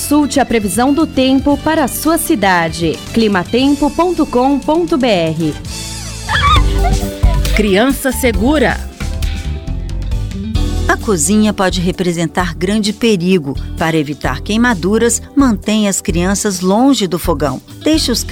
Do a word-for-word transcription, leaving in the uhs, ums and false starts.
Consulte a previsão do tempo para a sua cidade. climatempo ponto com ponto br. Criança segura. A cozinha pode representar grande perigo. Para evitar queimaduras, mantenha as crianças longe do fogão. Deixe os